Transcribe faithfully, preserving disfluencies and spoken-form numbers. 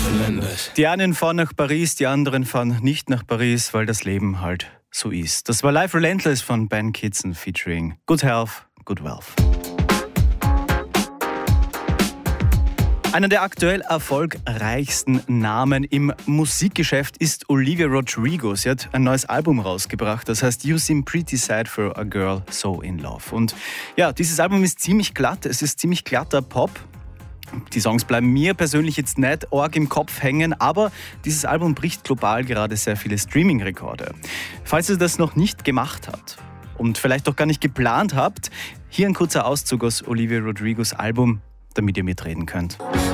Die einen fahren nach Paris, die anderen fahren nicht nach Paris, weil das Leben halt so ist. Das war Life Relentless von Ben Kitson featuring Good Health, Good Wealth. Einer der aktuell erfolgreichsten Namen im Musikgeschäft ist Olivia Rodrigo. Sie hat ein neues Album rausgebracht, das heißt You Seem Pretty Sad for a Girl So in Love. Und ja, dieses Album ist ziemlich glatt, es ist ziemlich glatter Pop. Die Songs bleiben mir persönlich jetzt nicht arg im Kopf hängen, aber dieses Album bricht global gerade sehr viele Streaming-Rekorde. Falls ihr das noch nicht gemacht habt und vielleicht auch gar nicht geplant habt, hier ein kurzer Auszug aus Olivia Rodrigos Album, damit ihr mitreden könnt.